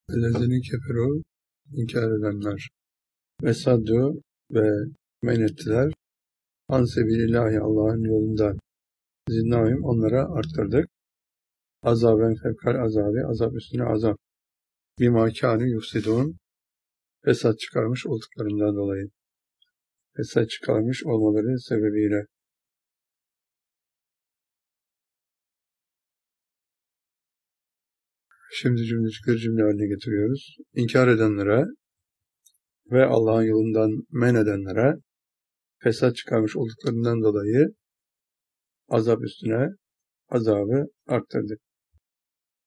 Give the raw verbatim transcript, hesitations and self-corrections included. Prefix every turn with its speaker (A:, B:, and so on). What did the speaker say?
A: Ellezine keferu, inkar edenler ve saddu ve men ettiler. An sebilillahi, Allah'ın yolundan. Zidnâhum, onlara arttırdık. Azaben fevkal azabi, azap üstüne azap. Bimâ kânû yufsidûn, fesat çıkarmış olduklarından dolayı. Fesat çıkarmış olmaları sebebiyle. Şimdi cümlecikleri cümle haline getiriyoruz. İnkar edenlere ve Allah'ın yolundan men edenlere fesat çıkarmış olduklarından dolayı azap üstüne azabı arttırdık.